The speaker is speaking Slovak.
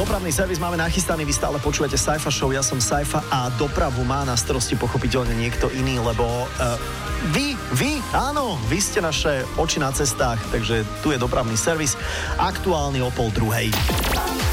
Dopravný servis máme nachystaný, vy stále počúvate Saifa Show, ja som Saifa a dopravu má na starosti pochopiteľne niekto iný, lebo áno, vy ste naše oči na cestách, takže tu je dopravný servis, aktuálny o 12:30.